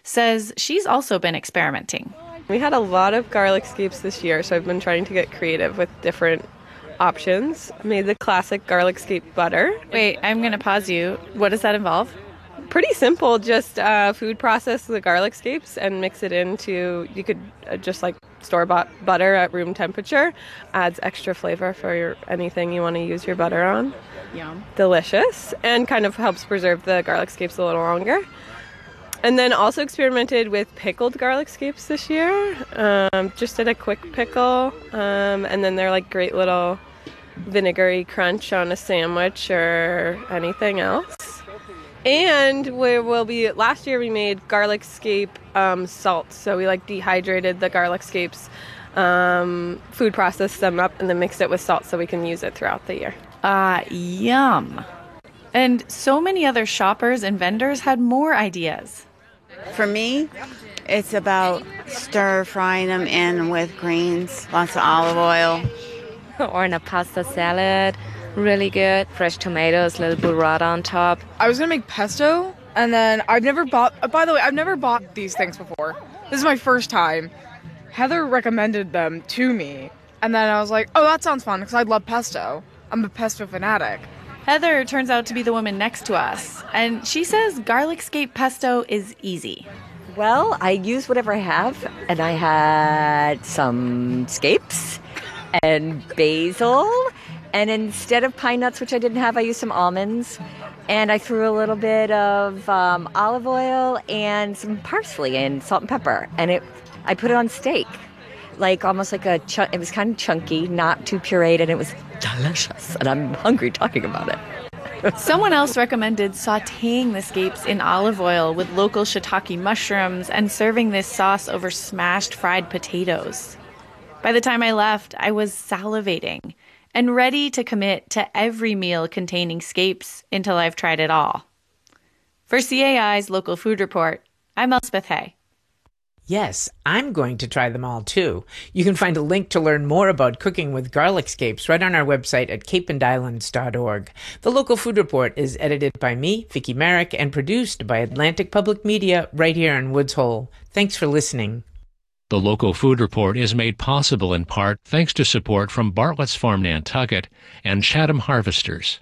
says she's also been experimenting. We had a lot of garlic scapes this year, so I've been trying to get creative with different options. I made the classic garlic scape butter. Wait, I'm going to pause you. What does that involve? Pretty simple, just food process the garlic scapes and mix it into, you could just like store-bought butter at room temperature. Adds extra flavor for anything you want to use your butter on. Yum. Delicious, and kind of helps preserve the garlic scapes a little longer. And then also experimented with pickled garlic scapes this year. Just did a quick pickle, and then they're like great little vinegary crunch on a sandwich or anything else. And last year we made garlic scape salt. So we like dehydrated the garlic scapes, food processed them up, and then mixed it with salt so we can use it throughout the year. Yum. And so many other shoppers and vendors had more ideas. For me, it's about stir-frying them in with greens, lots of olive oil. Or in a pasta salad, really good. Fresh tomatoes, little burrata on top. I was going to make pesto, and then I've never bought these things before. This is my first time. Heather recommended them to me, and then I was like, oh, that sounds fun, because I love pesto. I'm a pesto fanatic. Heather turns out to be the woman next to us, and she says garlic scape pesto is easy. Well, I use whatever I have, and I had some scapes and basil, and instead of pine nuts, which I didn't have, I used some almonds, and I threw a little bit of olive oil and some parsley and salt and pepper, and I put it on steak, like almost like it was kind of chunky, not too pureed, and it was delicious, and I'm hungry talking about it. Someone else recommended sautéing the scapes in olive oil with local shiitake mushrooms and serving this sauce over smashed fried potatoes. By the time I left, I was salivating and ready to commit to every meal containing scapes until I've tried it all. For CAI's Local Food Report, I'm Elspeth Hay. Yes, I'm going to try them all too. You can find a link to learn more about cooking with garlic scapes right on our website at capeandislands.org. The Local Food Report is edited by me, Vicki Merrick, and produced by Atlantic Public Media right here in Woods Hole. Thanks for listening. The Local Food Report is made possible in part thanks to support from Bartlett's Farm Nantucket and Chatham Harvesters.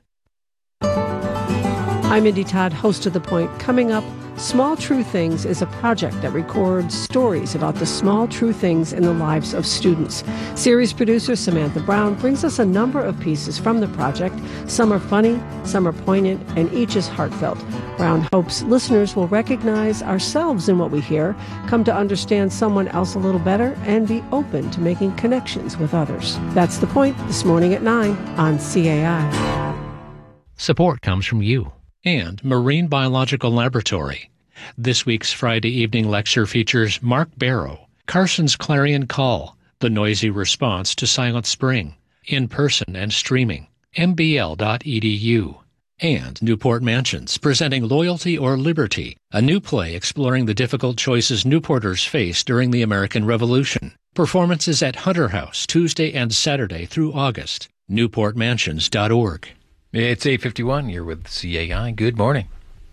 I'm Indy Todd, host of The Point. Coming up, Small True Things is a project that records stories about the small true things in the lives of students. Series producer Samantha Brown brings us a number of pieces from the project. Some are funny, some are poignant, and each is heartfelt. Brown hopes listeners will recognize ourselves in what we hear, come to understand someone else a little better, and be open to making connections with others. That's The Point this morning at 9 on CAI. Support comes from you and Marine Biological Laboratory. This week's Friday evening lecture features Mark Barrow, Carson's Clarion Call, the noisy response to Silent Spring, in person and streaming, mbl.edu. And Newport Mansions, presenting Loyalty or Liberty, a new play exploring the difficult choices Newporters faced during the American Revolution. Performances at Hunter House, Tuesday and Saturday through August. newportmansions.org. It's 8:51. You're with CAI. Good morning.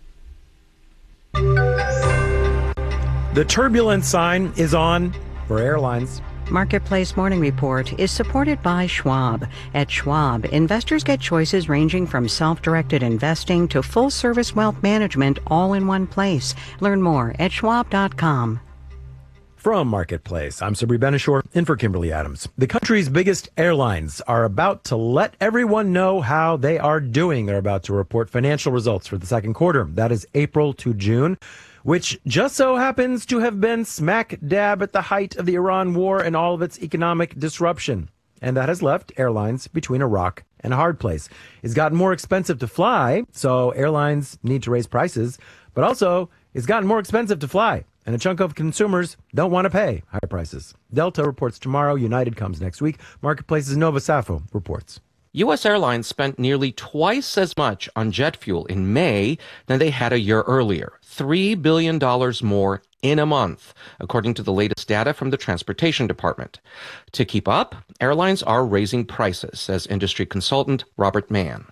The turbulence sign is on for airlines. Marketplace Morning Report is supported by Schwab. At Schwab, investors get choices ranging from self-directed investing to full-service wealth management all in one place. Learn more at schwab.com. From Marketplace, I'm Sabri Benishore, in for Kimberly Adams. The country's biggest airlines are about to let everyone know how they are doing. They're about to report financial results for the second quarter. That is April to June, which just so happens to have been smack dab at the height of the Iran war and all of its economic disruption. And that has left airlines between a rock and a hard place. It's gotten more expensive to fly, so airlines need to raise prices, but also it's gotten more expensive to fly. And a chunk of consumers don't want to pay higher prices. Delta reports tomorrow. United comes next week. Marketplace's Nova Safo reports. U.S. Airlines spent nearly twice as much on jet fuel in May than they had a year earlier. $3 billion more in a month, according to the latest data from the Transportation Department. To keep up, airlines are raising prices, says industry consultant Robert Mann.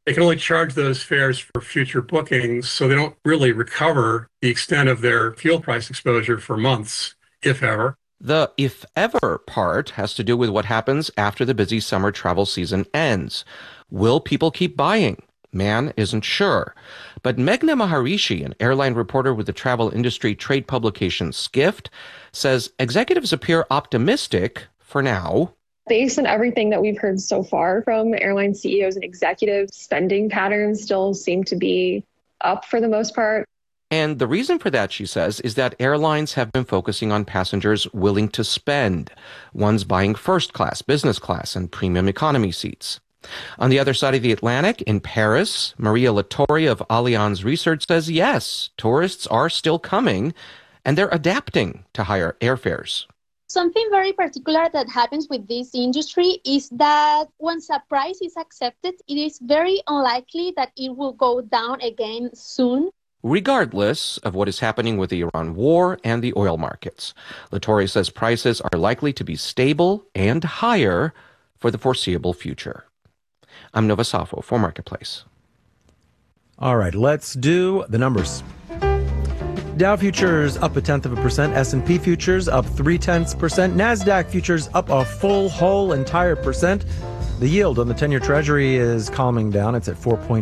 They can only charge those fares for future bookings, so they don't really recover the extent of their fuel price exposure for months, if ever. The if ever part has to do with what happens after the busy summer travel season ends. Will people keep buying? Man isn't sure. But Meghna Maharishi, an airline reporter with the travel industry trade publication Skift, says executives appear optimistic for now. Based on everything that we've heard so far from airline CEOs and executives, spending patterns still seem to be up for the most part. And the reason for that, she says, is that airlines have been focusing on passengers willing to spend, ones buying first class, business class, and premium economy seats. On the other side of the Atlantic, in Paris, Maria Lattori of Allianz Research says yes, tourists are still coming, and they're adapting to higher airfares. Something very particular that happens with this industry is that once a price is accepted, it is very unlikely that it will go down again soon. Regardless of what is happening with the Iran war and the oil markets, Lattori says prices are likely to be stable and higher for the foreseeable future. I'm Nova Safo for Marketplace. All right, let's do the numbers. Dow futures up 0.1%, S&P futures up 0.3%, NASDAQ futures up a full whole entire percent. The yield on the 10-year Treasury is calming down. It's at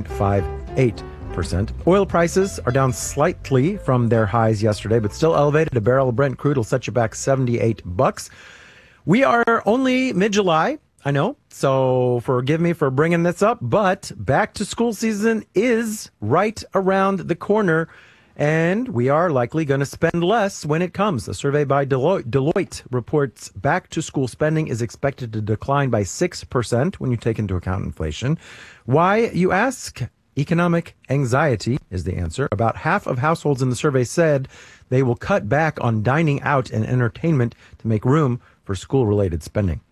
4.58%. Oil prices are down slightly from their highs yesterday, but still elevated. A barrel of Brent crude will set you back $78. We are only mid-July, I know, so forgive me for bringing this up, but back to school season is right around the corner, and we are likely going to spend less when it comes. A survey by Deloitte reports back to school spending is expected to decline by 6% when you take into account inflation. Why, you ask? Economic anxiety is the answer. About half of households in the survey said they will cut back on dining out and entertainment to make room for school-related spending.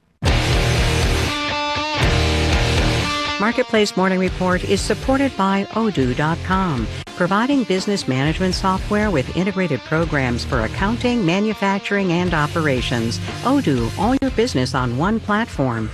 Marketplace Morning Report is supported by Odoo.com, providing business management software with integrated programs for accounting, manufacturing, and operations. Odoo, all your business on one platform.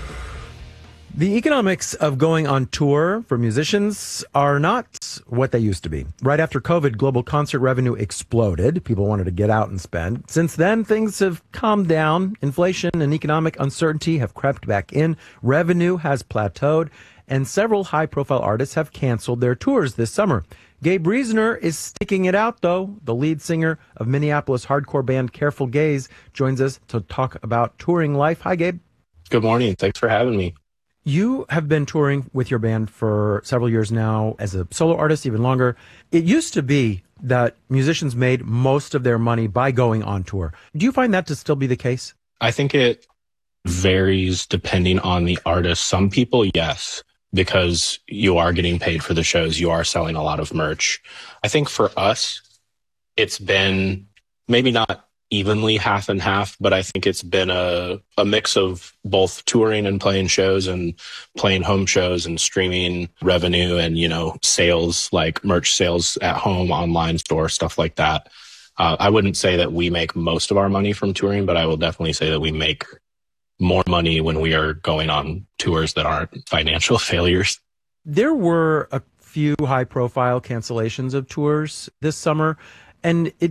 The economics of going on tour for musicians are not what they used to be. Right after COVID, global concert revenue exploded. People wanted to get out and spend. Since then, things have calmed down. Inflation and economic uncertainty have crept back in. Revenue has plateaued, and several high-profile artists have canceled their tours this summer. Gabe Reasoner is sticking it out, though. The lead singer of Minneapolis hardcore band Careful Gaze joins us to talk about touring life. Hi, Gabe. Good morning. Thanks for having me. You have been touring with your band for several years now, as a solo artist, even longer. It used to be that musicians made most of their money by going on tour. Do you find that to still be the case? I think it varies depending on the artist. Some people, yes, because you are getting paid for the shows. You are selling a lot of merch. I think for us, it's been maybe not evenly half and half, but I think it's been a mix of both touring and playing shows and playing home shows and streaming revenue and, you know, sales like merch sales at home, online store, stuff like that. I wouldn't say that we make most of our money from touring, but I will definitely say that we make more money when we are going on tours that aren't financial failures. There were a few high-profile cancellations of tours this summer, and it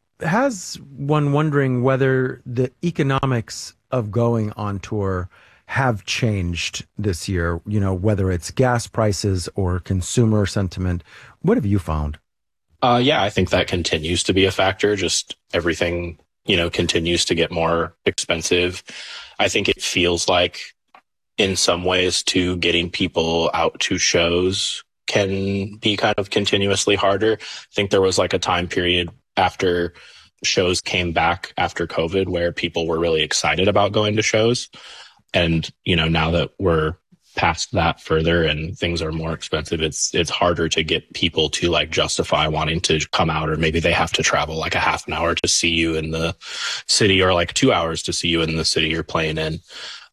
has one wondering whether the economics of going on tour have changed this year, you know, whether it's gas prices or consumer sentiment. What have you found? Yeah, I think that continues to be a factor. Just everything, you know, continues to get more expensive. I think it feels like in some ways too, getting people out to shows can be kind of continuously harder. I think there was like a time period after shows came back after COVID where people were really excited about going to shows. And, you know, now that we're past that further and things are more expensive, it's harder to get people to like justify wanting to come out, or maybe they have to travel like a half an hour to see you in the city or like 2 hours to see you in the city you're playing in.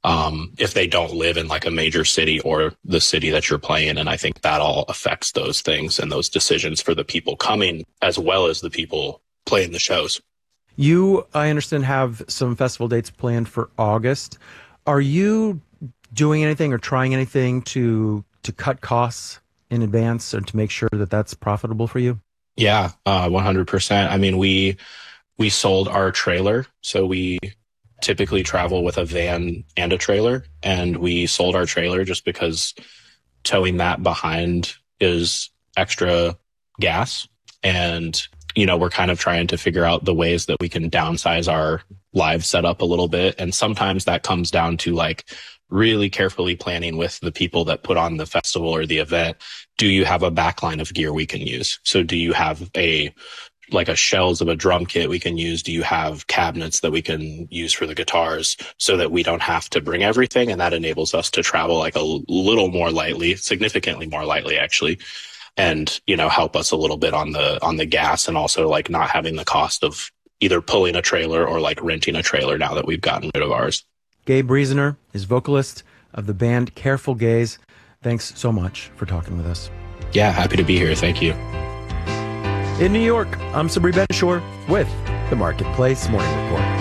If they don't live in like a major city or the city that you're playing in. And I think that all affects those things and those decisions for the people coming as well as the people playing the shows. You, I understand, have some festival dates planned for August. Are you doing anything or trying anything to cut costs in advance or to make sure that that's profitable for you? Yeah, 100%. I mean, we sold our trailer, so we typically travel with a van and a trailer, and we sold our trailer just because towing that behind is extra gas. And, we're kind of trying to figure out the ways that we can downsize our live setup a little bit. And sometimes that comes down to like really carefully planning with the people that put on the festival or the event. Do you have a backline of gear we can use? So do you have a shells of a drum kit we can use? Do you have cabinets that we can use for the guitars so that we don't have to bring everything? And that enables us to travel like a little more lightly, significantly more lightly actually, and, help us a little bit on the gas, and also like not having the cost of either pulling a trailer or like renting a trailer now that we've gotten rid of ours. Gabe Reasoner is vocalist of the band Careful Gaze. Thanks so much for talking with us. Yeah, happy to be here. Thank you. In New York, I'm Sabri Ben-Shor with the Marketplace Morning Report.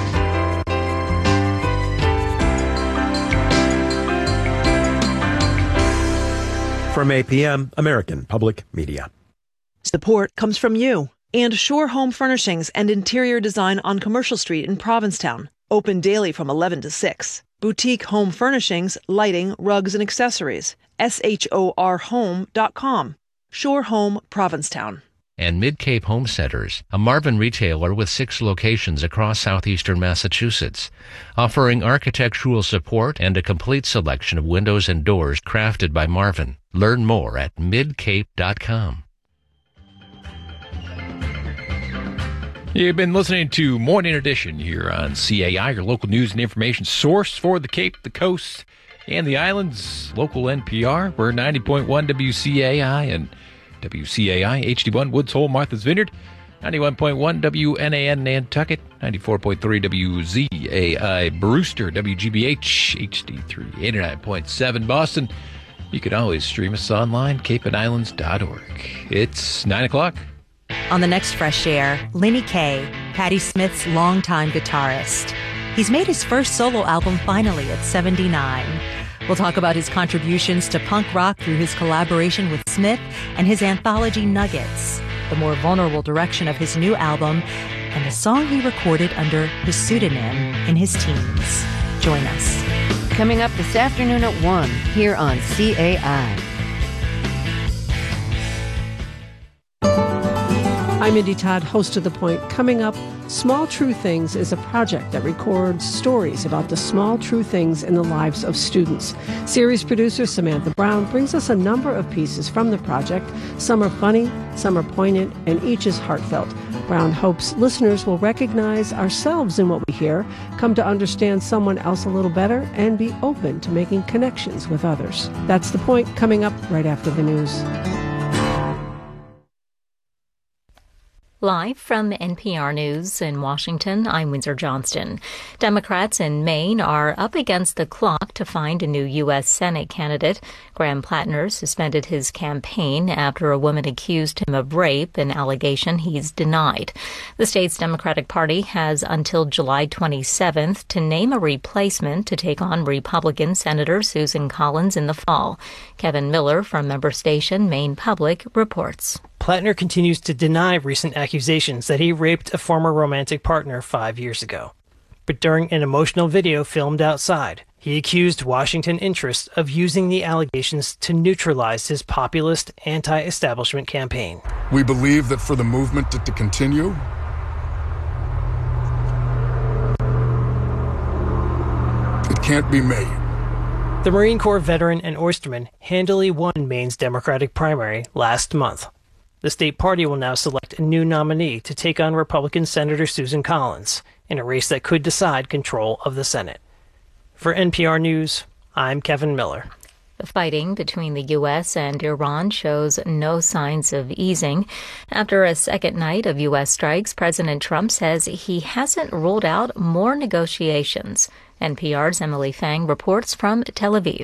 From APM, American Public Media. Support comes from you and Shore Home Furnishings and Interior Design on Commercial Street in Provincetown. Open daily from 11 to 6. Boutique home furnishings, lighting, rugs, and accessories. SHORHome.com. Shore Home, Provincetown. And Mid-Cape Home Centers, a Marvin retailer with 6 locations across southeastern Massachusetts, offering architectural support and a complete selection of windows and doors crafted by Marvin. Learn more at midcape.com. You've been listening to Morning Edition here on CAI, your local news and information source for the Cape, the Coast, and the islands. Local NPR, we're 90.1 WCAI and WCAI, HD1, Woods Hole, Martha's Vineyard, 91.1 WNAN Nantucket, 94.3 WZAI Brewster, WGBH, HD3, 89.7 Boston. You can always stream us online, capeandislands.org. It's 9 o'clock. On the next Fresh Air, Lenny Kaye, Patti Smith's longtime guitarist. He's made his first solo album finally at 79. We'll talk about his contributions to punk rock through his collaboration with Smith and his anthology Nuggets, the more vulnerable direction of his new album, and the song he recorded under his pseudonym in his teens. Join us. Coming up this afternoon at 1 here on CAI. I'm Mindy Todd, host of The Point. Coming up, Small True Things is a project that records stories about the small true things in the lives of students. Series producer Samantha Brown brings us a number of pieces from the project. Some are funny, some are poignant, and each is heartfelt. Brown hopes listeners will recognize ourselves in what we hear, come to understand someone else a little better, and be open to making connections with others. That's The Point, coming up right after the news. Live from NPR News in Washington, I'm Windsor Johnston. Democrats in Maine are up against the clock to find a new U.S. Senate candidate. Graham Plattner suspended his campaign after a woman accused him of rape, an allegation he's denied. The state's Democratic Party has until July 27th to name a replacement to take on Republican Senator Susan Collins in the fall. Kevin Miller from member station Maine Public reports. Plattner continues to deny recent accusations that he raped a former romantic partner 5 years ago. But during an emotional video filmed outside, he accused Washington interests of using the allegations to neutralize his populist, anti-establishment campaign. We believe that for the movement to continue, it can't be made. The Marine Corps veteran and oysterman handily won Maine's Democratic primary last month. The state party will now select a new nominee to take on Republican Senator Susan Collins in a race that could decide control of the Senate. For NPR News, I'm Kevin Miller. The fighting between the U.S. and Iran shows no signs of easing. After a second night of U.S. strikes, President Trump says he hasn't ruled out more negotiations. NPR's Emily Fang reports from Tel Aviv.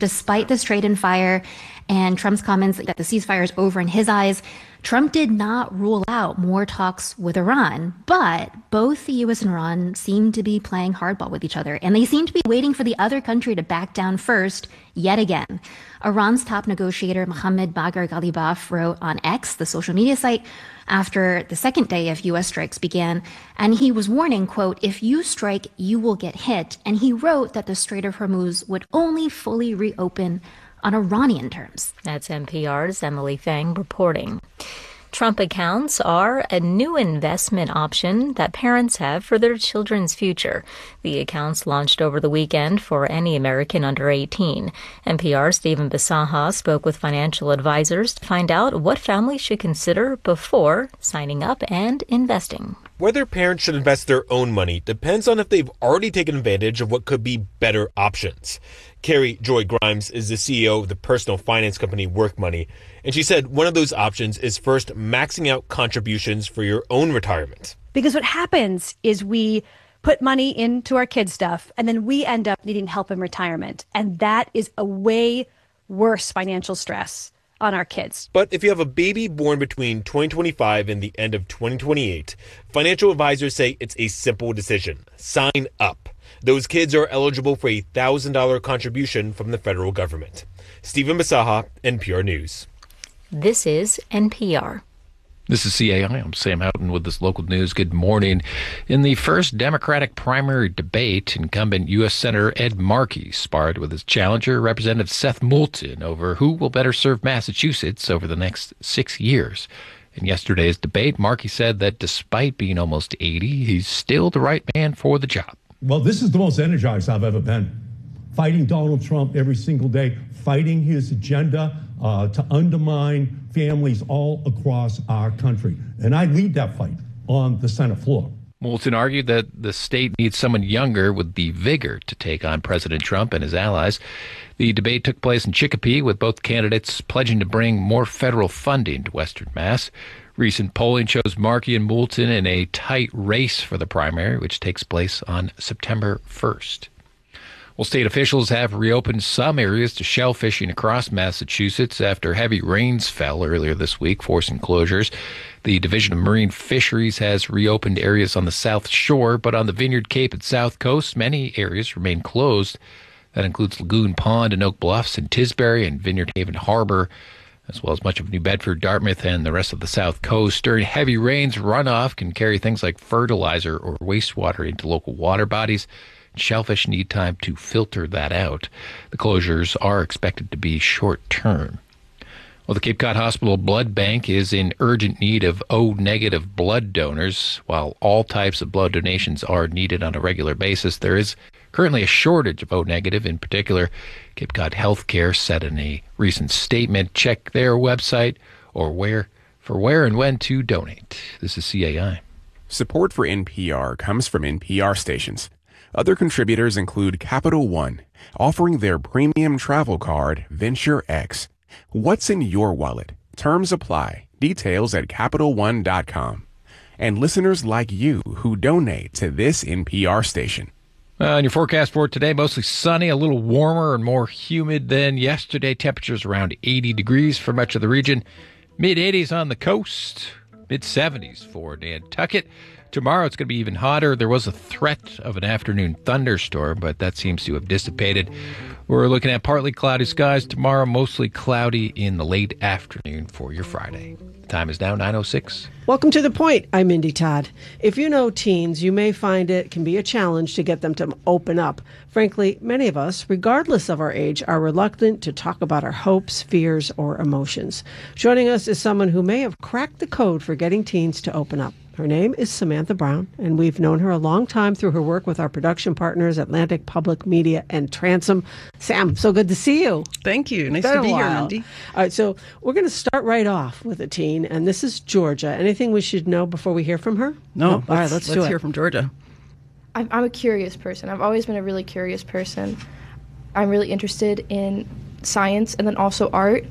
Despite the Strait and fire and Trump's comments that the ceasefire is over in his eyes, Trump did not rule out more talks with Iran, but both the U.S. and Iran seem to be playing hardball with each other, and they seem to be waiting for the other country to back down first, yet again. Iran's top negotiator, Mohammad Bagher Ghalibaf, wrote on X, the social media site, after the second day of U.S. strikes began, and he was warning, quote, "If you strike, you will get hit." And he wrote that the Strait of Hormuz would only fully reopen on Iranian terms. That's NPR's Emily Fang reporting. Trump accounts are a new investment option that parents have for their children's future. The accounts launched over the weekend for any American under 18. NPR's Stephen Bisaha spoke with financial advisors to find out what families should consider before signing up and investing. Whether parents should invest their own money depends on if they've already taken advantage of what could be better options. Carrie Joy Grimes is the CEO of the personal finance company Work Money, and she said one of those options is first maxing out contributions for your own retirement. Because what happens is we put money into our kids' stuff, and then we end up needing help in retirement. And that is a way worse financial stress on our kids. But if you have a baby born between 2025 and the end of 2028, financial advisors say it's a simple decision. Sign up. Those kids are eligible for a $1,000 contribution from the federal government. Stephen Bisaha, NPR News. This is NPR. This is CAI. I'm Sam Houghton with this local news. Good morning. In the first Democratic primary debate, incumbent U.S. Senator Ed Markey sparred with his challenger, Representative Seth Moulton, over who will better serve Massachusetts over the next 6 years. In yesterday's debate, Markey said that despite being almost 80, he's still the right man for the job. Well, this is the most energized I've ever been. Fighting Donald Trump every single day, fighting his agenda to undermine families all across our country. And I lead that fight on the Senate floor. Moulton argued that the state needs someone younger with the vigor to take on President Trump and his allies. The debate took place in Chicopee, with both candidates pledging to bring more federal funding to Western Mass. Recent polling shows Markey and Moulton in a tight race for the primary, which takes place on September 1st. Well, state officials have reopened some areas to shell fishing across Massachusetts after heavy rains fell earlier this week, forcing closures. The Division of Marine Fisheries has reopened areas on the South Shore, but on the Vineyard Cape and South Coast, many areas remain closed. That includes Lagoon Pond and Oak Bluffs and Tisbury and Vineyard Haven Harbor, as well as much of New Bedford, Dartmouth, and the rest of the South Coast. During heavy rains, runoff can carry things like fertilizer or wastewater into local water bodies. Shellfish need time to filter that out. The closures are expected to be short-term. Well, the Cape Cod Hospital Blood Bank is in urgent need of O-negative blood donors. While all types of blood donations are needed on a regular basis, there is currently a shortage of O-negative. In particular, Cape Cod Healthcare said in a recent statement, check their website or where and when to donate. This is CAI. Support for NPR comes from NPR stations. Other contributors include Capital One, offering their premium travel card, Venture X. What's in your wallet? Terms apply. Details at CapitalOne.com. And listeners like you who donate to this NPR station. On your forecast for today, mostly sunny, a little warmer and more humid than yesterday. Temperatures around 80 degrees for much of the region. Mid-80s on the coast. Mid-70s for Nantucket. Tomorrow it's going to be even hotter. There was a threat of an afternoon thunderstorm, but that seems to have dissipated. We're looking at partly cloudy skies tomorrow, mostly cloudy in the late afternoon for your Friday. Time is now 9:06. Welcome to The Point. I'm Mindy Todd. If you know teens, you may find it can be a challenge to get them to open up. Frankly, many of us, regardless of our age, are reluctant to talk about our hopes, fears, or emotions. Joining us is someone who may have cracked the code for getting teens to open up. Her name is Samantha Brown, and we've known her a long time through her work with our production partners, Atlantic Public Media and Transom. Sam, so good to see you. Thank you. Nice to be here, Mindy. All right, so we're going to start right off with a teen, and this is Georgia. Anything we should know before we hear from her? No. All right, let's hear from Georgia. I'm a curious person. I've always been a really curious person. I'm really interested in science and then also art.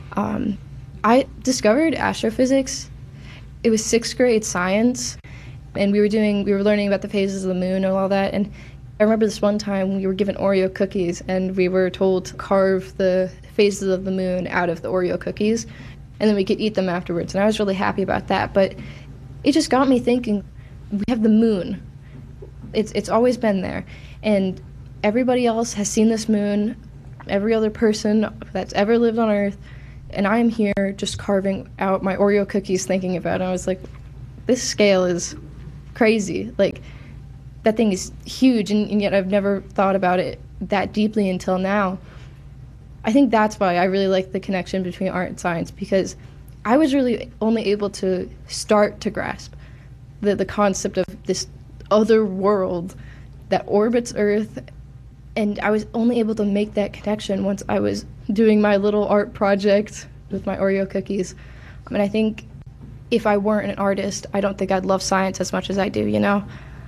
I discovered astrophysics. It was 6th grade science, and we were learning about the phases of the moon and all that, and I remember this one time we were given Oreo cookies and we were told to carve the phases of the moon out of the Oreo cookies and then we could eat them afterwards. And I was really happy about that. But it just got me thinking, we have the moon. It's always been there. And everybody else has seen this moon, every other person that's ever lived on Earth. And I'm here just carving out my Oreo cookies thinking about it. I was like, this scale is crazy. Like, that thing is huge, and yet I've never thought about it that deeply until now. I think that's why I really like the connection between art and science, because I was really only able to start to grasp the concept of this other world that orbits Earth, and I was only able to make that connection once I was doing my little art project with my Oreo cookies. I mean, I think if I weren't an artist, I don't think I'd love science as much as I do, you know?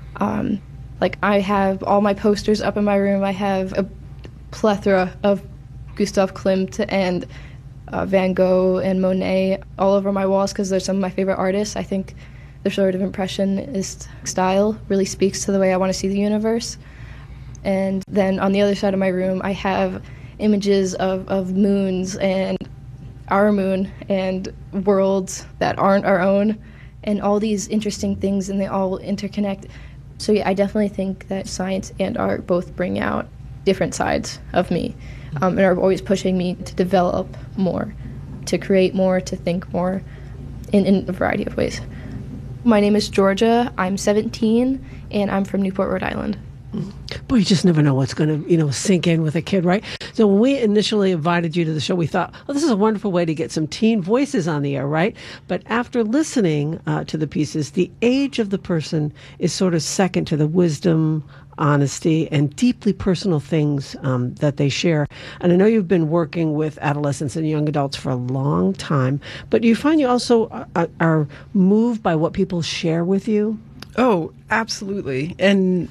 Like, I have all my posters up in my room. I have a plethora of Gustav Klimt and Van Gogh and Monet all over my walls because they're some of my favorite artists. I think their sort of impressionist style really speaks to the way I want to see the universe. And then on the other side of my room, I have images of moons and our moon and worlds that aren't our own and all these interesting things, and they all interconnect. So yeah, I definitely think that science and art both bring out different sides of me and are always pushing me to develop more, to create more, to think more in a variety of ways. My name is Georgia. I'm 17, and I'm from Newport, Rhode Island. Boy, you just never know what's going to, sink in with a kid, right? So when we initially invited you to the show, we thought, oh, this is a wonderful way to get some teen voices on the air, right? But after listening to the pieces, the age of the person is sort of second to the wisdom, honesty, and deeply personal things that they share. And I know you've been working with adolescents and young adults for a long time, but do you find you also are moved by what people share with you? Oh, absolutely. And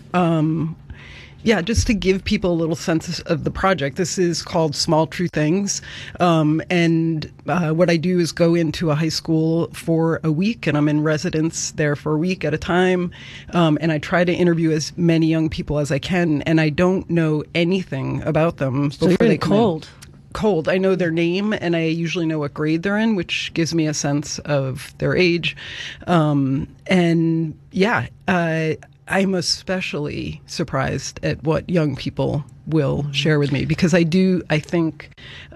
just to give people a little sense of the project, this is called Small True Things. And what I do is go into a high school for a week, and I'm in residence there for a week at a time. And I try to interview as many young people as I can, and I don't know anything about them before they come in. Cold. I know their name, and I usually know what grade they're in, which gives me a sense of their age. I'm especially surprised at what young people will share with me, because I think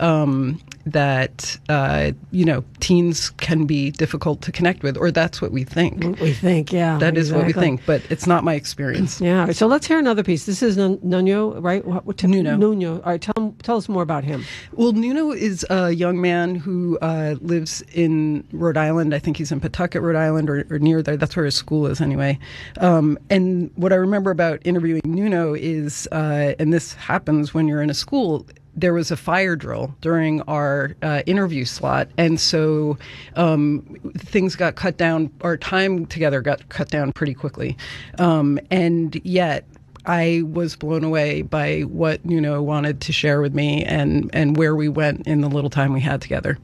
that teens can be difficult to connect with, or that's what we think. We think, yeah. That is what we think, but it's not my experience. Yeah. So let's hear another piece. This is Nuno, right? Nuno. Nuno. All right. Tell us more about him. Well, Nuno is a young man who lives in Rhode Island. I think he's in Pawtucket, Rhode Island, or near there. That's where his school is, anyway. And what I remember about interviewing Nuno is, and this happens when you're in a school, there was a fire drill during our interview slot, and so things got cut down. Our time together got cut down pretty quickly, and yet I was blown away by what Nuno wanted to share with me and where we went in the little time we had together.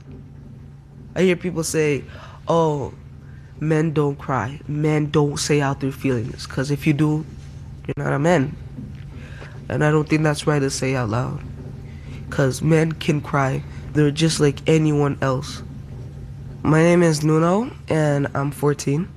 I hear people say, "Oh, men don't cry. Men don't say out their feelings, because if you do, you're not a man." And I don't think that's right to say out loud, because men can cry. They're just like anyone else. My name is Nuno, and I'm 14.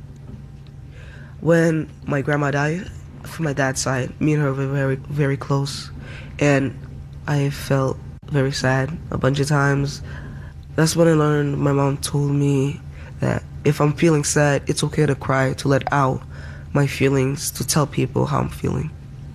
When my grandma died, from my dad's side, me and her were very, very close, and I felt very sad a bunch of times. That's when I learned, my mom told me that if I'm feeling sad, it's okay to cry, to let out my feelings, to tell people how I'm feeling.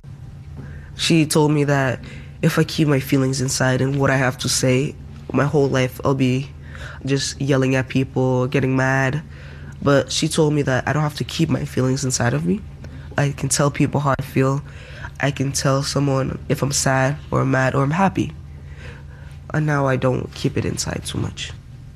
She told me that if I keep my feelings inside and what I have to say, my whole life I'll be just yelling at people, getting mad. But she told me that I don't have to keep my feelings inside of me. I can tell people how I feel. I can tell someone if I'm sad or I'm mad or I'm happy. And now I don't keep it inside too much.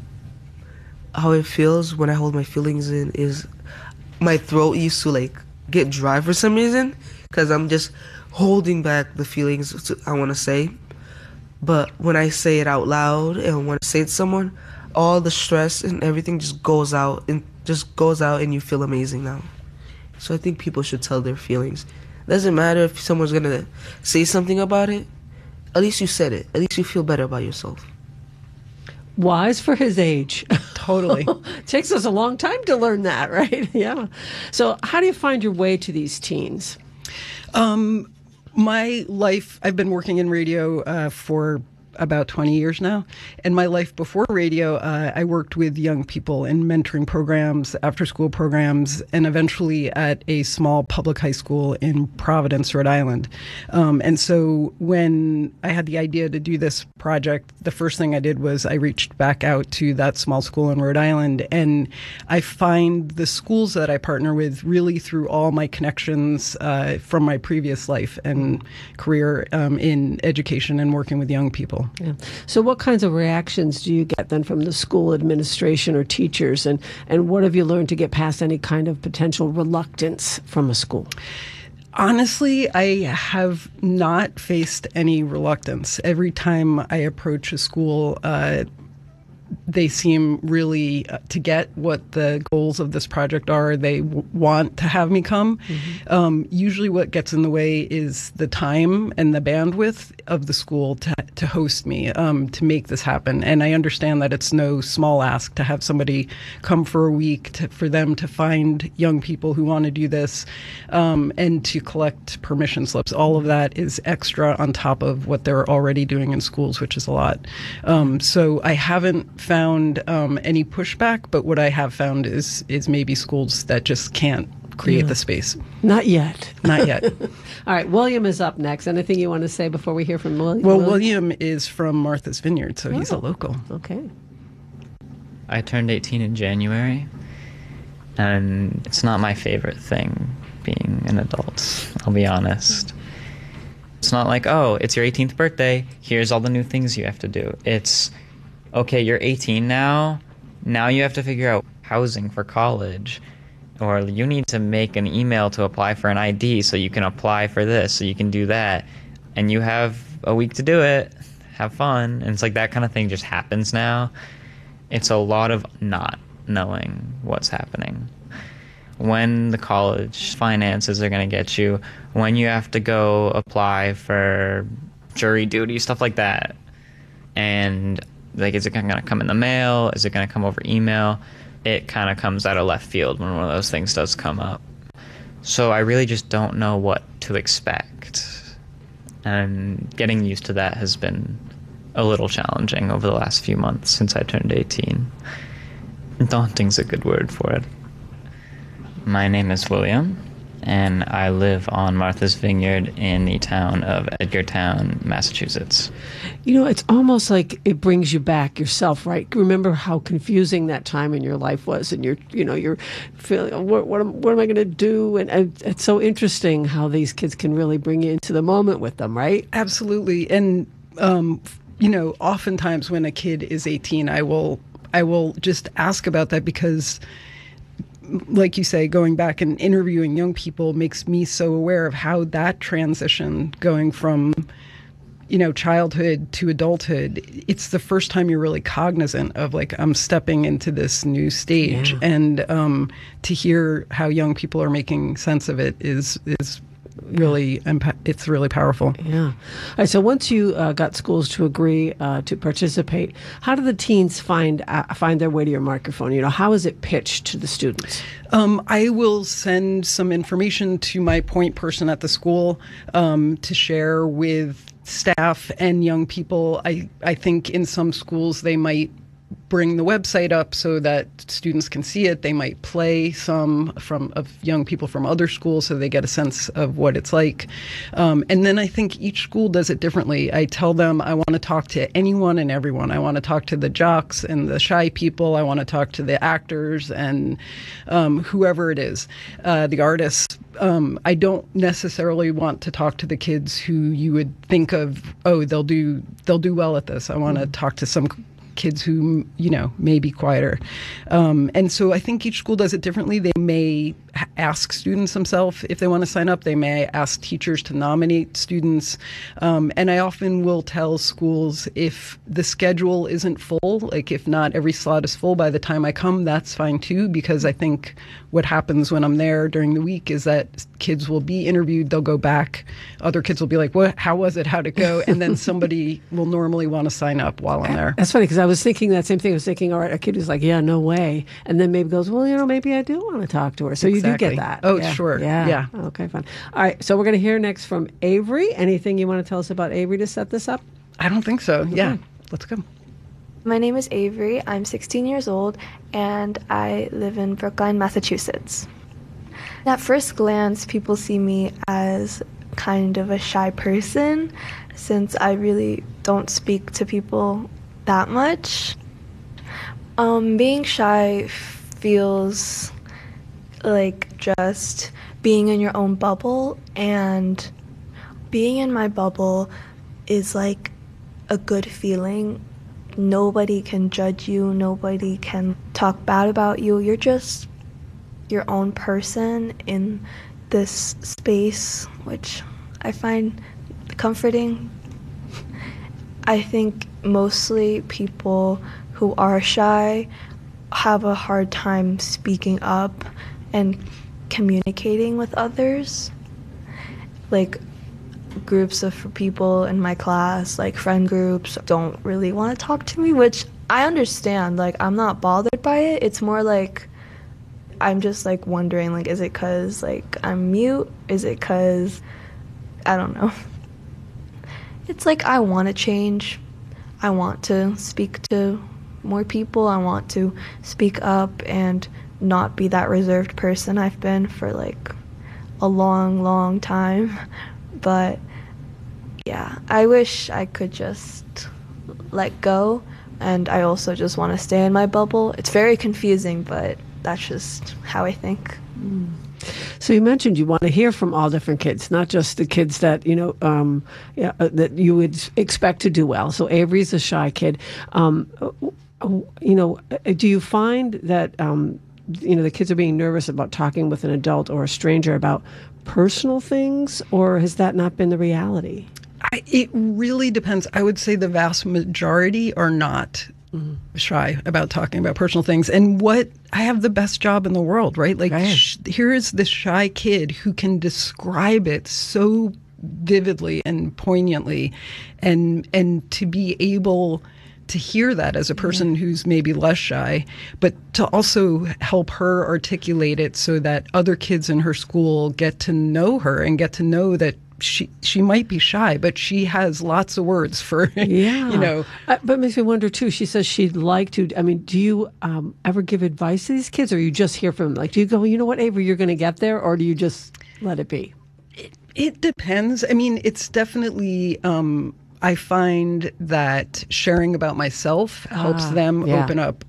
How it feels when I hold my feelings in is my throat used to get dry for some reason, because I'm just holding back the feelings I want to say. But when I say it out loud and when I say it to someone, all the stress and everything just goes out and you feel amazing now. So I think people should tell their feelings. Doesn't matter if someone's gonna say something about it. At least you said it. At least you feel better about yourself. Wise for his age. Totally. Takes us a long time to learn that, right? Yeah. So how do you find your way to these teens? My life, I've been working in radio for about 20 years now. And my life before radio, I worked with young people in mentoring programs, after-school programs, and eventually at a small public high school in Providence, Rhode Island. And so when I had the idea to do this project, the first thing I did was I reached back out to that small school in Rhode Island, and I find the schools that I partner with really through all my connections from my previous life and career in education and working with young people. Yeah. So what kinds of reactions do you get then from the school administration or teachers? And what have you learned to get past any kind of potential reluctance from a school? Honestly, I have not faced any reluctance. Every time I approach a school, they seem really to get what the goals of this project are. They want to have me come. Mm-hmm. Usually what gets in the way is the time and the bandwidth of the school to host me, to make this happen. And I understand that it's no small ask to have somebody come for a week, for them to find young people who want to do this, and to collect permission slips. All of that is extra on top of what they're already doing in schools, which is a lot. So I haven't found any pushback, but what I have found is maybe schools that just can't create the space. Not yet. Not yet. All right, William is up next. Anything you want to say before we hear from William? Well, William is from Martha's Vineyard, so he's a local. Okay. I turned 18 in January, and it's not my favorite thing being an adult, I'll be honest. It's not like, oh, it's your 18th birthday, here's all the new things you have to do. It's, okay, you're 18 now you have to figure out housing for college, or you need to make an email to apply for an ID so you can apply for this, so you can do that, and you have a week to do it. Have fun. And it's like that kind of thing just happens now. It's a lot of not knowing what's happening. When the college finances are going to get you, when you have to go apply for jury duty, stuff like that. And like, is it going to come in the mail? Is it going to come over email? It kind of comes out of left field when one of those things does come up. So I really just don't know what to expect. And getting used to that has been a little challenging over the last few months since I turned 18. Daunting's a good word for it. My name is William, and I live on Martha's Vineyard in the town of Edgartown, Massachusetts. You know, it's almost like it brings you back yourself, right? Remember how confusing that time in your life was, and you're feeling, what am I going to do? And it's so interesting how these kids can really bring you into the moment with them, right? Absolutely. And oftentimes when a kid is 18, I will just ask about that because, like you say, going back and interviewing young people makes me so aware of how that transition going from, childhood to adulthood, it's the first time you're really cognizant of, like, I'm stepping into this new stage. Yeah. And to hear how young people are making sense of it is really, it's really powerful. Yeah. All right, so once you got schools to agree to participate, how do the teens find their way to your microphone? How is it pitched to the students? I will send some information to my point person at the school to share with staff and young people. I think in some schools they might bring the website up so that students can see it. They might play some of young people from other schools so they get a sense of what it's like. And then I think each school does it differently. I tell them I want to talk to anyone and everyone. I want to talk to the jocks and the shy people. I want to talk to the actors and whoever it is, the artists. I don't necessarily want to talk to the kids who you would think of, oh, they'll do well at this. I want to talk to some kids who, may be quieter. And so I think each school does it differently. They may ask students themselves if they want to sign up. They may ask teachers to nominate students. And I often will tell schools if the schedule isn't full, like if not every slot is full by the time I come, that's fine too, because I think what happens when I'm there during the week is that kids will be interviewed, they'll go back, other kids will be like, "What? How was it? How'd it go?" And then somebody will normally want to sign up while I'm there. That's funny, because I was thinking that same thing. I was thinking, all right, a kid who's like, "Yeah, no way," and then maybe goes, "Well, maybe I do want to talk to her." So you do get that. Oh, sure. Yeah. Okay, fine. All right, so we're going to hear next from Avery. Anything you want to tell us about Avery to set this up? I don't think so. Okay. Yeah, let's go. My name is Avery. I'm 16 years old, and I live in Brookline, Massachusetts. At first glance, people see me as kind of a shy person, since I really don't speak to people that much. Being shy feels like just being in your own bubble, and being in my bubble is like a good feeling. Nobody can judge you, nobody can talk bad about you. You're just your own person in this space, which I find comforting. I think mostly people who are shy have a hard time speaking up and communicating with others. Like, groups of people in my class, like friend groups, don't really want to talk to me, which I understand. Like, I'm not bothered by it. It's more like I'm just like wondering, like, is it because like I'm mute? Is it because I don't know? It's like I want to change. I want to speak to more people. I want to speak up and not be that reserved person I've been for like a long time. But yeah, I wish I could just let go, and I also just want to stay in my bubble. It's very confusing, but that's just how I think. So you mentioned you want to hear from all different kids, not just the kids that that you would expect to do well. So Avery's a shy kid. Do you find that the kids are being nervous about talking with an adult or a stranger about personal things, or has that not been the reality? It really depends. I would say the vast majority are not shy about talking about personal things. And I have the best job in the world, right? Like, here is this shy kid who can describe it so vividly and poignantly, and to be able to hear that as a person who's maybe less shy, but to also help her articulate it so that other kids in her school get to know her and get to know that she might be shy, but she has lots of words for, But it makes me wonder too. She says she'd like to. I mean, do you ever give advice to these kids, or you just hear from them? Like, do you go, you know what, Avery, you're going to get there, or do you just let it be? It depends. I mean, it's definitely. I find that sharing about myself helps them open up,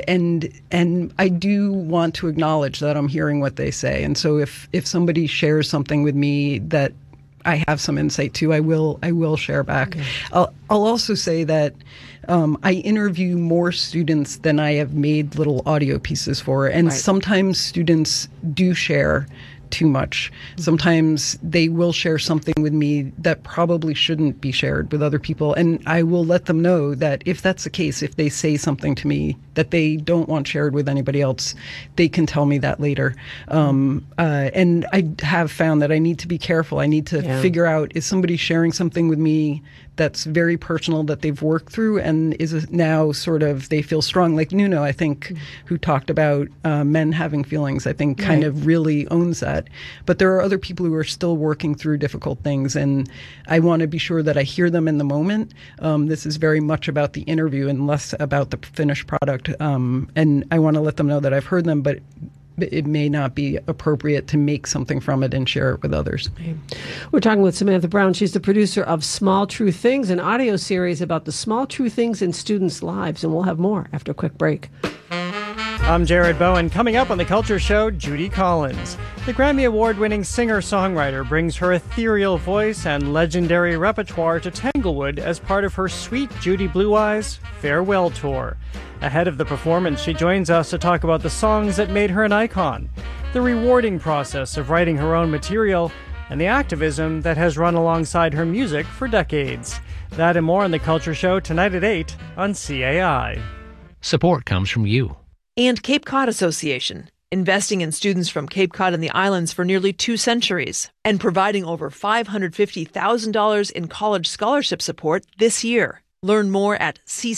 and I do want to acknowledge that I'm hearing what they say. And so if somebody shares something with me that I have some insight to, I will share back. Okay. I'll also say that I interview more students than I have made little audio pieces for, and sometimes students do share too much. Sometimes they will share something with me that probably shouldn't be shared with other people, and I will let them know that if that's the case, if they say something to me that they don't want shared with anybody else, they can tell me that later. And I have found that I need to be careful. I need to figure out, is somebody sharing something with me that's very personal that they've worked through, and is now sort of they feel strong, like Nuno, I think, who talked about men having feelings, I think kind of really owns that. But there are other people who are still working through difficult things, and I want to be sure that I hear them in the moment. This is very much about the interview and less about the finished product, and I want to let them know that I've heard them, but it may not be appropriate to make something from it and share it with others. We're talking with Samantha Brown. She's the producer of Small True Things, an audio series about the small true things in students' lives, and we'll have more after a quick break. I'm Jared Bowen. Coming up on The Culture Show, Judy Collins. The Grammy Award-winning singer-songwriter brings her ethereal voice and legendary repertoire to Tanglewood as part of her Sweet Judy Blue Eyes farewell tour. Ahead of the performance, she joins us to talk about the songs that made her an icon, the rewarding process of writing her own material, and the activism that has run alongside her music for decades. That and more on The Culture Show tonight at 8 on CAI. Support comes from you. And Cape Cod Association, investing in students from Cape Cod and the islands for nearly 2 centuries, and providing over $550,000 in college scholarship support this year. Learn more at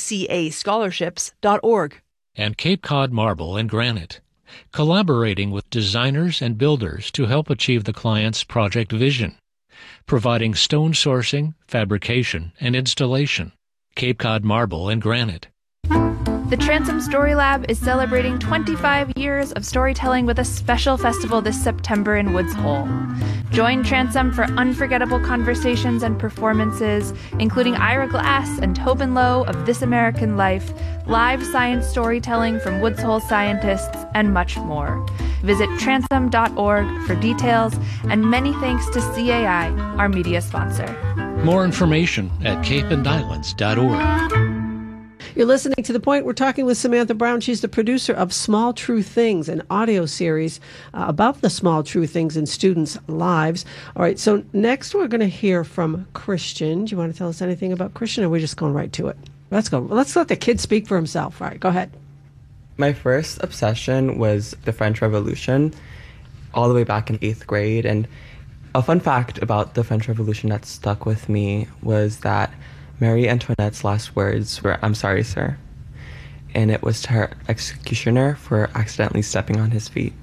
ccascholarships.org. And Cape Cod Marble and Granite, collaborating with designers and builders to help achieve the client's project vision, providing stone sourcing, fabrication, and installation. Cape Cod Marble and Granite. The Transom Story Lab is celebrating 25 years of storytelling with a special festival this September in Woods Hole. Join Transom for unforgettable conversations and performances, including Ira Glass and Tobin Lowe of This American Life, live science storytelling from Woods Hole scientists, and much more. Visit transom.org for details, and many thanks to CAI, our media sponsor. More information at capeandislands.org. You're listening to The Point. We're talking with Samantha Brown. She's the producer of Small True Things, an audio series about the small true things in students' lives. All right, so next we're going to hear from Christian. Do you want to tell us anything about Christian, or are we just going right to it? Let's go. Let's let the kid speak for himself. All right, go ahead. My first obsession was the French Revolution, all the way back in 8th grade. And a fun fact about the French Revolution that stuck with me was that Marie Antoinette's last words were, "I'm sorry, sir." And it was to her executioner for accidentally stepping on his feet.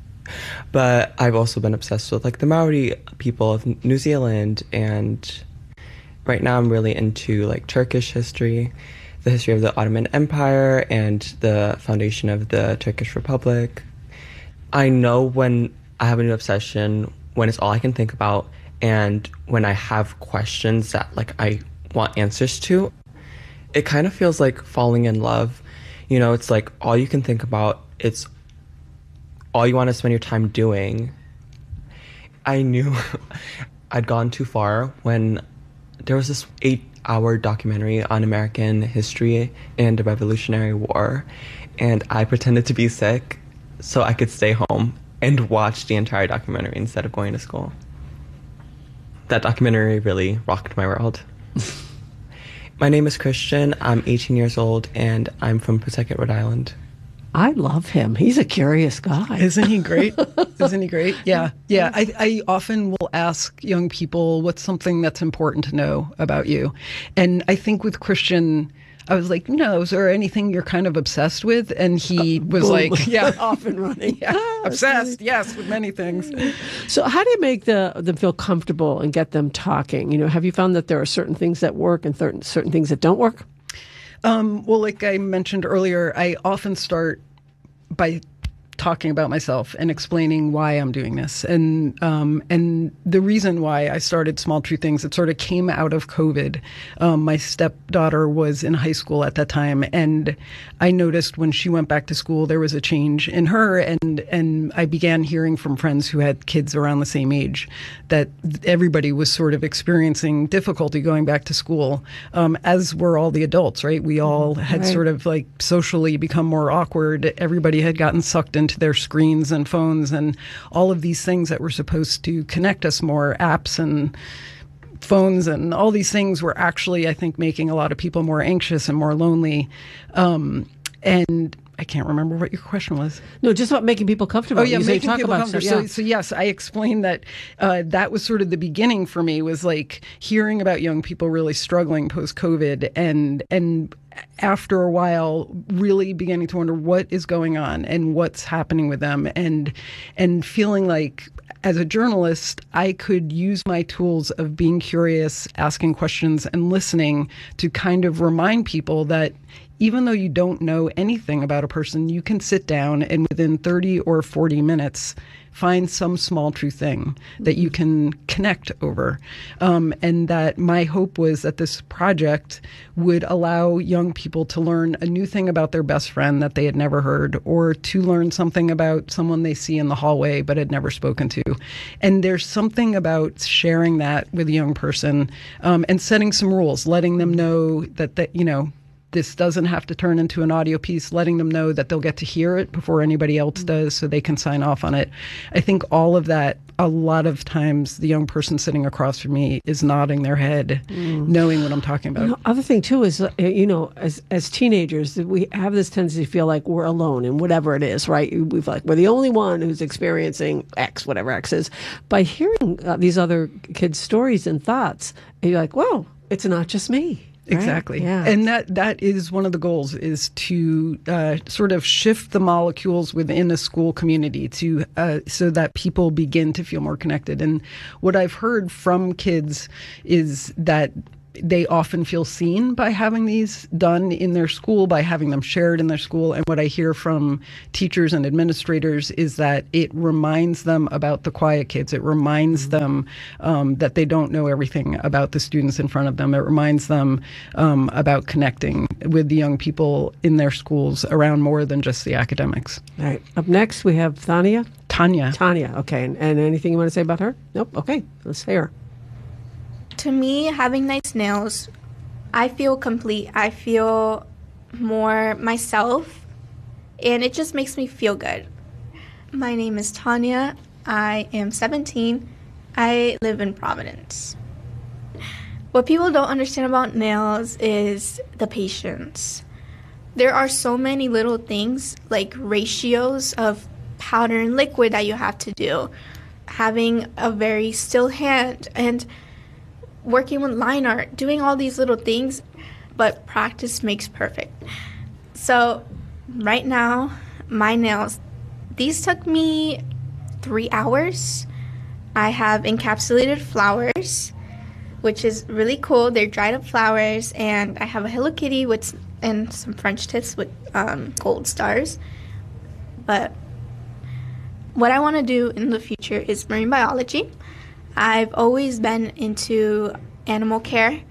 But I've also been obsessed with the Maori people of New Zealand, and right now I'm really into Turkish history, the history of the Ottoman Empire, and the foundation of the Turkish Republic. I know when I have a new obsession, when it's all I can think about, and when I have questions that I want answers to. It kind of feels like falling in love. It's all you can think about. It's all you want to spend your time doing. I knew I'd gone too far when there was this 8-hour documentary on American history and the Revolutionary War, and I pretended to be sick so I could stay home and watch the entire documentary instead of going to school. That documentary really rocked my world. My name is Christian. I'm 18 years old, and I'm from Pawtucket, Rhode Island. I love him. He's a curious guy. Isn't he great? Isn't he great? Yeah. Yeah. I often will ask young people, what's something that's important to know about you? And I think with Christian, I was like, is there anything you're kind of obsessed with? And he was like, yeah. Off and running. Yeah. Obsessed, yes, with many things. So how do you make them feel comfortable and get them talking? Have you found that there are certain things that work and certain things that don't work? Well, like I mentioned earlier, I often start by talking about myself and explaining why I'm doing this. And the reason why I started Small True Things, it sort of came out of COVID. My stepdaughter was in high school at that time, and I noticed when she went back to school, there was a change in her. And I began hearing from friends who had kids around the same age that everybody was sort of experiencing difficulty going back to school, as were all the adults, right? We all had sort of socially become more awkward. Everybody had gotten sucked into their screens and phones and all of these things that were supposed to connect us more, apps and phones and all these things were actually, I think, making a lot of people more anxious and more lonely. And I can't remember what your question was. No, just about making people comfortable. Oh, yeah, making people comfortable. So yes, I explained that that was sort of the beginning for me, was hearing about young people really struggling post-COVID and after a while really beginning to wonder what is going on and what's happening with them, and feeling like as a journalist I could use my tools of being curious, asking questions, and listening to kind of remind people that even though you don't know anything about a person, you can sit down and within 30 or 40 minutes find some small true thing that you can connect over. And that my hope was that this project would allow young people to learn a new thing about their best friend that they had never heard, or to learn something about someone they see in the hallway but had never spoken to. And there's something about sharing that with a young person, and setting some rules, letting them know that you know, this doesn't have to turn into an audio piece, letting them know that they'll get to hear it before anybody else does so they can sign off on it. I think all of that, a lot of times the young person sitting across from me is nodding their head, knowing what I'm talking about. You know, other thing too is, you know, as teenagers, we have this tendency to feel like we're alone in whatever it is, right? We feel like we're the only one who's experiencing X, whatever X is. By hearing these other kids' stories and thoughts, you're like, whoa, it's not just me. Exactly. Right? Yeah. And that is one of the goals, is to sort of shift the molecules within a school community to so that people begin to feel more connected. And what I've heard from kids is that they often feel seen by having these done in their school, by having them shared in their school. And what I hear from teachers and administrators is that it reminds them about the quiet kids. It reminds them that they don't know everything about the students in front of them. It reminds them about connecting with the young people in their schools around more than just the academics. All right. Up next, we have Tanya. Tanya. Okay. And anything you want to say about her? Nope. Okay. Let's hear her. To me, having nice nails, I feel complete. I feel more myself, and it just makes me feel good. My name is Tanya. I am 17. I live in Providence. What people don't understand about nails is the patience. There are so many little things, like ratios of powder and liquid that you have to do, having a very still hand, and working with line art, doing all these little things, but practice makes perfect. So right now, my nails, these took me 3 hours. I have encapsulated flowers, which is really cool. They're dried up flowers, and I have a Hello Kitty and some French tips with gold stars. But what I want to do in the future is marine biology. I've always been into animal care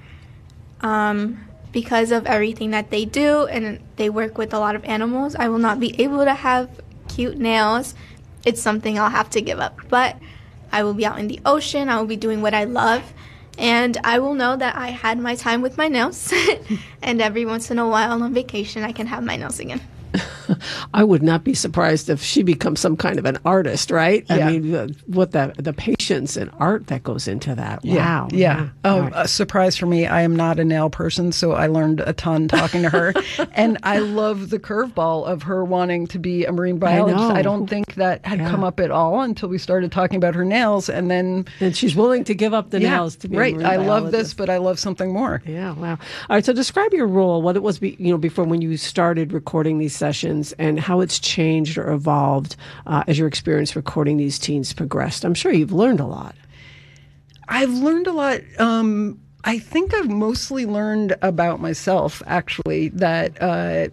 because of everything that they do, and they work with a lot of animals. I will not be able to have cute nails. It's something I'll have to give up. But I will be out in the ocean. I will be doing what I love, and I will know that I had my time with my nails. And every once in a while on vacation, I can have my nails again. I would not be surprised if she becomes some kind of an artist, right? Yeah. I mean, what the patience and art that goes into that. Yeah. Wow. Yeah. Oh, Right. a surprise for me. I am not a nail person, so I learned a ton talking to her. And I love the curveball of her wanting to be a marine biologist. know. I don't think that had come up at all until we started talking about her nails. And then she's willing to give up the Yeah, nails to be right. a marine I love this, biologist. but I love something more. Yeah, wow. All right, so describe your role, what it was, before when you started recording these sessions, and how it's changed or evolved as your experience recording these teens progressed. I'm sure you've learned a lot. I've learned a lot. I think I've mostly learned about myself, actually, that,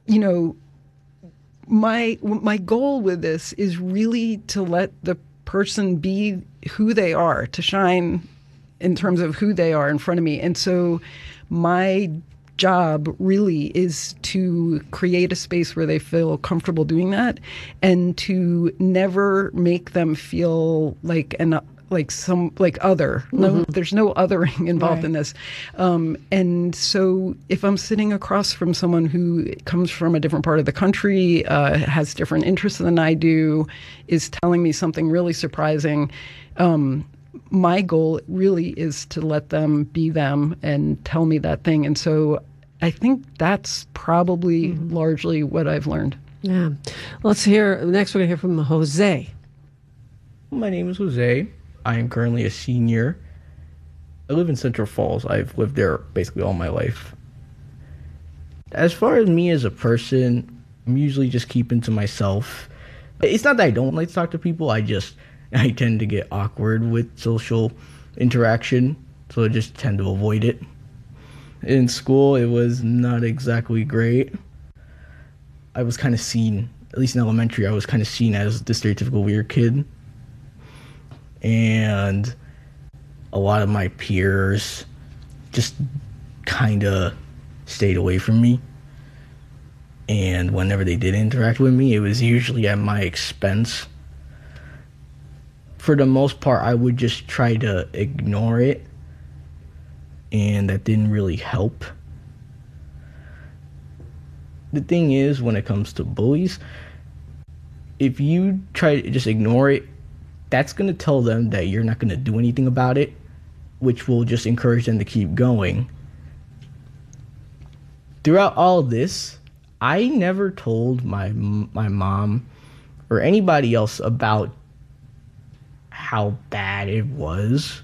my goal with this is really to let the person be who they are, to shine in terms of who they are in front of me. And so my job really is to create a space where they feel comfortable doing that, and to never make them feel like other. No, there's no othering involved in this. And so if I'm sitting across from someone who comes from a different part of the country, has different interests than I do, is telling me something really surprising, my goal really is to let them be them and tell me that thing. And so I think that's probably largely what I've learned. Yeah. Let's hear, next we're going to hear from Jose. My name is Jose. I am currently a senior. I live in Central Falls. I've lived there basically all my life. As far as me as a person, I'm usually just keeping to myself. It's not that I don't like to talk to people. I tend to get awkward with social interaction, so I just tend to avoid it. In school, it was not exactly great. I was kind of seen, at least in elementary, I was kind of seen as the stereotypical weird kid. And a lot of my peers just kind of stayed away from me. And whenever they did interact with me, it was usually at my expense. For the most part, I would just try to ignore it. And that didn't really help. The thing is, when it comes to bullies, if you try to just ignore it, that's going to tell them that you're not going to do anything about it, which will just encourage them to keep going. Throughout all this, I never told my mom or anybody else about how bad it was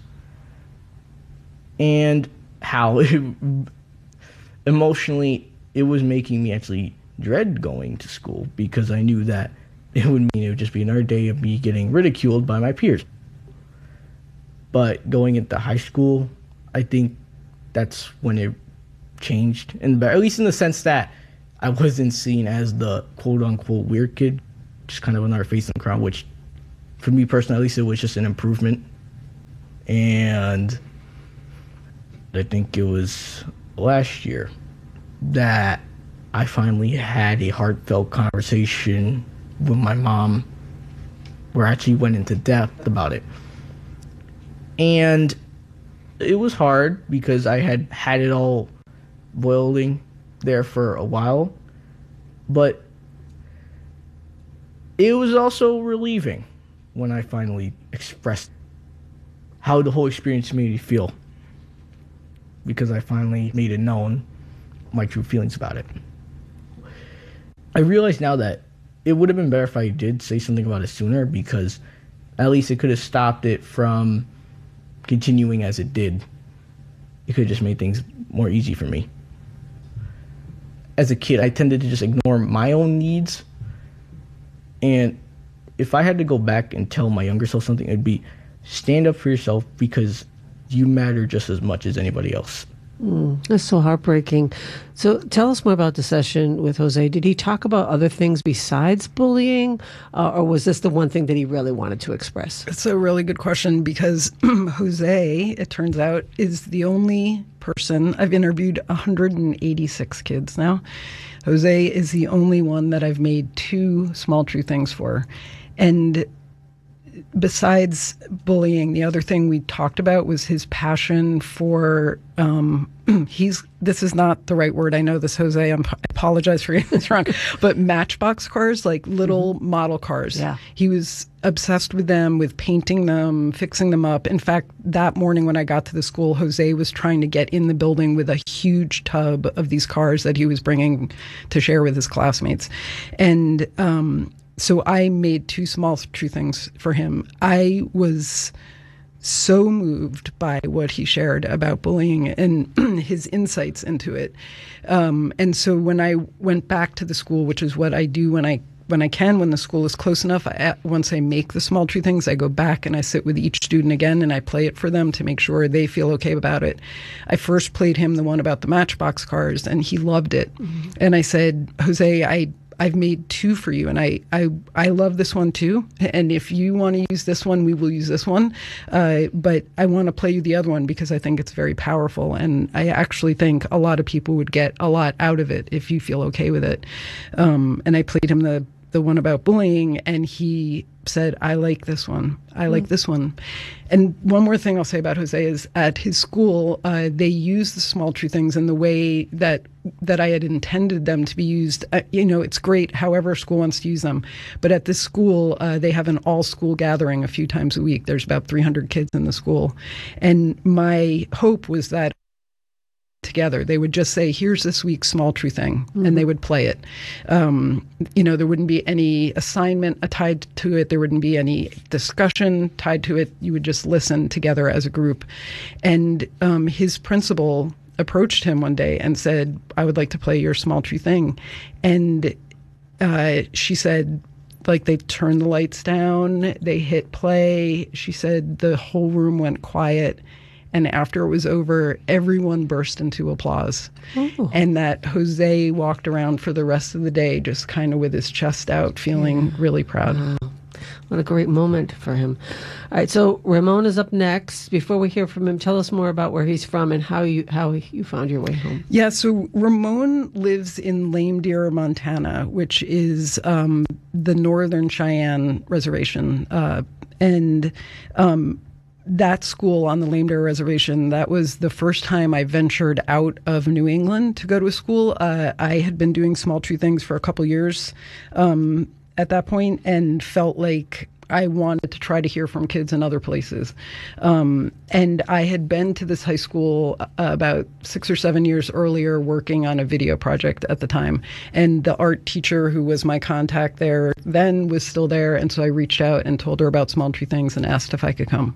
and how emotionally it was making me actually dread going to school, because I knew that it would mean it would just be another day of me getting ridiculed by my peers. But going into high school, I think that's when it changed, and at least in the sense that I wasn't seen as the quote-unquote weird kid, just kind of another face in the crowd, which for me personally, at least, it was just an improvement. And I think it was last year that I finally had a heartfelt conversation with my mom where I actually went into depth about it. And it was hard because I had it all boiling there for a while, but it was also relieving when I finally expressed how the whole experience made me feel, because I finally made it known my true feelings about it. I realize now that it would have been better if I did say something about it sooner, because at least it could have stopped it from continuing as it did. It could have just made things more easy for me. As a kid, I tended to just ignore my own needs. And if I had to go back and tell my younger self something, it'd be stand up for yourself, because you matter just as much as anybody else. That's so heartbreaking. So tell us more about the session with Jose. Did he talk about other things besides bullying, or was this the one thing that he really wanted to express? It's a really good question, because Jose, it turns out, is the only person. I've interviewed 186 kids now. Jose is the only one that I've made 2 small true things for. And besides bullying, the other thing we talked about was his passion for, this is not the right word. I know this, Jose. I apologize for getting this wrong. But Matchbox cars, like little model cars. Yeah. He was obsessed with them, with painting them, fixing them up. In fact, that morning when I got to the school, Jose was trying to get in the building with a huge tub of these cars that he was bringing to share with his classmates. And, so I made 2 small true things for him. I was so moved by what he shared about bullying and his insights into it. And so when I went back to the school, which is what I do when I can, when the school is close enough, once I make the small true things, I go back and I sit with each student again and I play it for them to make sure they feel okay about it. I first played him the one about the Matchbox cars, and he loved it. Mm-hmm. And I said, Jose, I've made 2 for you, and I love this one too. And if you want to use this one, we will use this one. But I want to play you the other one because I think it's very powerful, and I actually think a lot of people would get a lot out of it if you feel okay with it. And I played him the one about bullying, and he said, I like this one. I like this one. And one more thing I'll say about Jose is at his school, they use the small true things in the way that I had intended them to be used. It's great however school wants to use them. But at this school, they have an all-school gathering a few times a week. There's about 300 kids in the school. And my hope was that together they would just say, here's this week's small true thing, and they would play it. There wouldn't be any assignment tied to it. There wouldn't be any discussion tied to it. You would just listen together as a group. And his principal approached him one day and said, I would like to play your small true thing. And she said, they turned the lights down, they hit play. She said the whole room went quiet. And after it was over, everyone burst into applause. Oh. And that Jose walked around for the rest of the day just kind of with his chest out, feeling really proud. Wow. What a great moment for him. All right, so Ramon is up next. Before we hear from him, tell us more about where he's from and how you found your way home. Yeah, so Ramon lives in Lame Deer, Montana, which is the Northern Cheyenne Reservation. That school on the Lame Deer Reservation, that was the first time I ventured out of New England to go to a school. I had been doing Small True Things for a couple years at that point and felt like I wanted to try to hear from kids in other places. And I had been to this high school about 6 or 7 years earlier working on a video project at the time. And the art teacher who was my contact there then was still there. And so I reached out and told her about Small True Things and asked if I could come.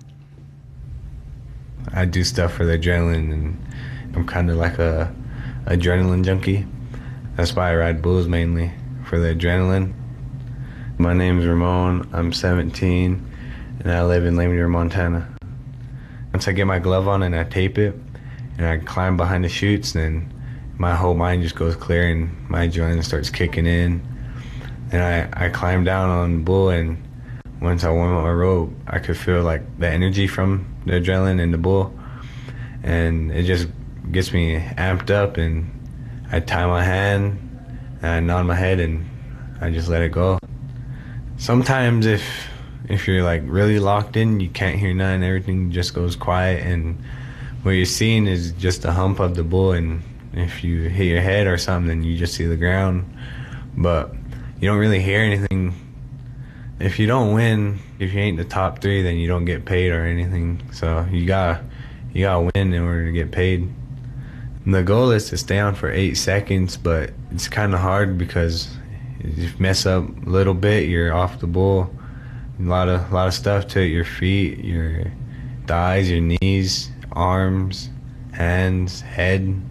I do stuff for the adrenaline, and I'm kind of like a adrenaline junkie. That's why I ride bulls mainly, for the adrenaline. My name is Ramon. I'm 17, and I live in Lame Deer, Montana. Once I get my glove on and I tape it, and I climb behind the chutes, then my whole mind just goes clear, and my adrenaline starts kicking in. And I climb down on the bull, and once I warm up my rope, I could feel like the energy from the adrenaline in the bull, and it just gets me amped up, and I tie my hand, and I nod my head, and I just let it go. Sometimes if you're like really locked in, you can't hear nothing, everything just goes quiet, and what you're seeing is just a hump of the bull, and if you hit your head or something, then you just see the ground, but you don't really hear anything. If you don't win, if you ain't the top 3, then you don't get paid or anything, so you gotta win in order to get paid. And the goal is to stay on for 8 seconds, but it's kind of hard because if you mess up a little bit, you're off the bull. A lot of stuff to it, your feet, your thighs, your knees, arms, hands, head,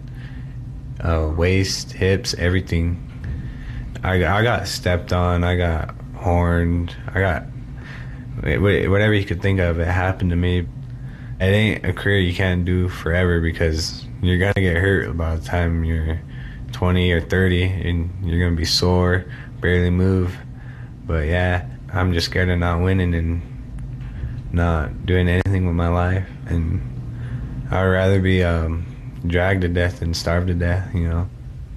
waist, hips, everything. I got stepped on, I got horned, I got whatever you could think of, it happened to me. It ain't a career you can't do forever because you're gonna get hurt by the time you're 20 or 30, and you're gonna be sore, barely move. But yeah, I'm just scared of not winning and not doing anything with my life, and I'd rather be dragged to death than starved to death, you know.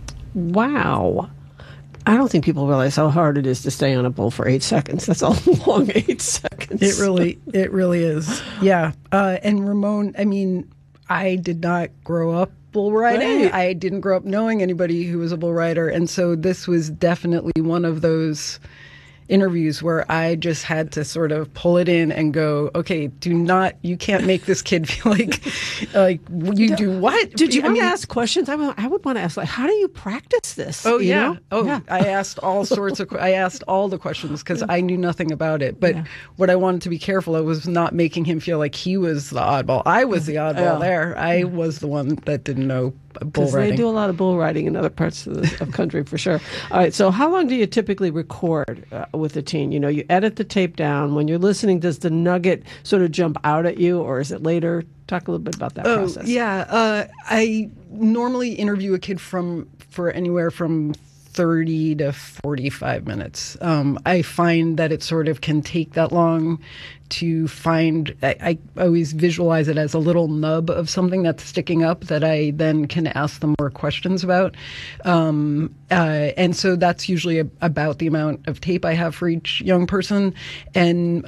Wow. I don't think people realize how hard it is to stay on a bull for 8 seconds. That's a long 8 seconds. It really is. Yeah. And Ramon, I mean, I did not grow up bull riding. Right. I didn't grow up knowing anybody who was a bull rider. And so this was definitely one of those interviews where I just had to sort of pull it in and go, okay, you can't make this kid feel like you do what? Did you want to ask questions? I would want to ask, like, how do you practice this? Oh, yeah. Know? Oh, yeah. I asked all sorts of, I asked all the questions because I knew nothing about it. But what I wanted to be careful of was not making him feel like he was the oddball. I was the oddball there. I was the one that didn't know bull riding. They do a lot of bull riding in other parts of the country for sure. All right, so how long do you typically record with a teen? You know, you edit the tape down. When you're listening, does the nugget sort of jump out at you, or is it later? Talk a little bit about that process. Yeah, I normally interview a kid for anywhere from 30 to 45 minutes. I find that it sort of can take that long to find. I always visualize it as a little nub of something that's sticking up that I then can ask them more questions about. And so that's usually about the amount of tape I have for each young person. And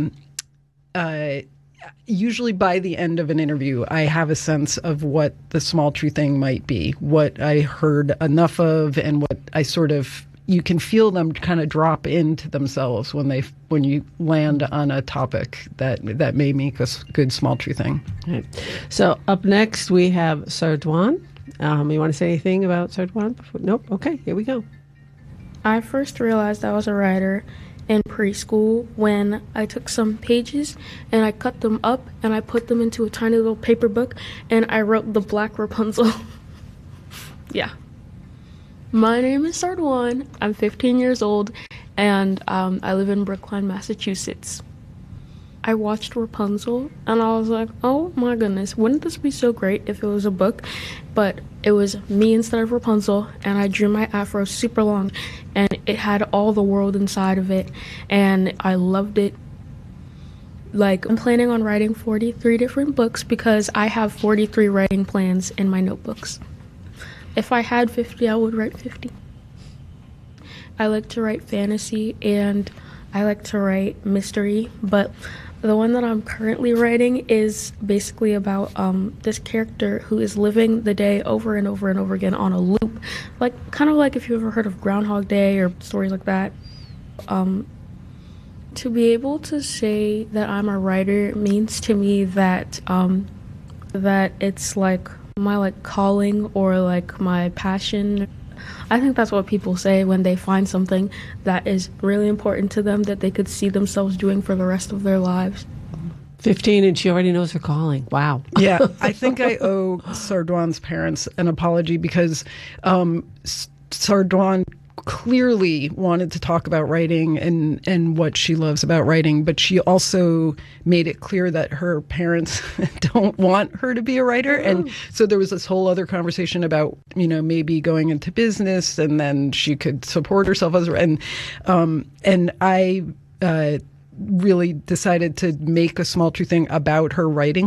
usually by the end of an interview, I have a sense of what the small true thing might be, what I heard enough of, and what I sort of, you can feel them kind of drop into themselves when you land on a topic that may make a good small true thing. Right. So up next we have Sardwan. You want to say anything about Sardwan? Nope. Okay, here we go. I first realized I was a writer in preschool when I took some pages and I cut them up and I put them into a tiny little paper book and I wrote the Black Rapunzel. Yeah. My name is Sardwan. I'm 15 years old and I live in Brookline, Massachusetts. I watched Rapunzel and I was like, oh my goodness, wouldn't this be so great if it was a book? But it was me instead of Rapunzel, and I drew my afro super long, and it had all the world inside of it, and I loved it. Like, I'm planning on writing 43 different books because I have 43 writing plans in my notebooks. If I had 50, I would write 50. I like to write fantasy and I like to write mystery, but the one that I'm currently writing is basically about this character who is living the day over and over and over again on a loop. Like, kind of like if you've ever heard of Groundhog Day or stories like that. To be able to say that I'm a writer means to me that that it's like my like calling or like my passion. I think that's what people say when they find something that is really important to them that they could see themselves doing for the rest of their lives. 15 and she already knows her calling. Wow. Yeah, I think I owe Sardouan's parents an apology because Sardouan clearly wanted to talk about writing and what she loves about writing, but she also made it clear that her parents don't want her to be a writer. And so there was this whole other conversation about, maybe going into business and then she could support herself as and I really decided to make a Small True Thing about her writing